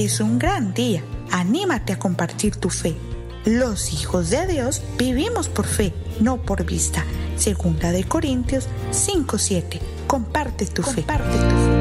Es un gran día. Anímate a compartir tu fe. Los hijos de Dios vivimos por fe, no por vista. Segunda de Corintios 5:7. Comparte tu fe.